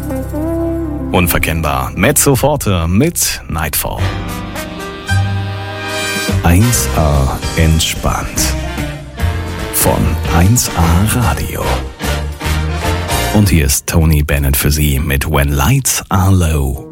Unverkennbar. Mezzo Forte mit Nightfall. 1A entspannt. Von 1A Radio. Und hier ist Tony Bennett für Sie mit When Lights Are Low.